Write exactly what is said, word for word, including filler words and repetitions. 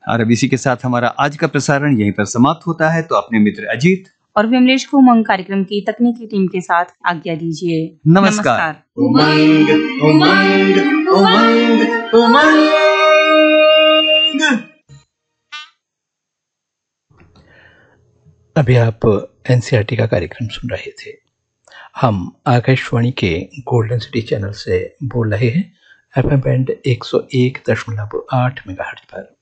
और अब इसी के साथ हमारा आज का प्रसारण यहीं पर समाप्त होता है। तो अपने मित्र अजीत और विमलेश को उमंग कार्यक्रम की तकनीकी टीम के साथ आज्ञा दीजिए। नमस्कार, नमस्कार। उमंग उमंग उमंग उमंग। अभी आप एनसीईआरटी का कार्यक्रम सुन रहे थे। हम आकाशवाणी के गोल्डन सिटी चैनल से बोल रहे हैं, एफएम बैंड एक सौ एक दशमलव आठ मेगाहर्ट्ज पर।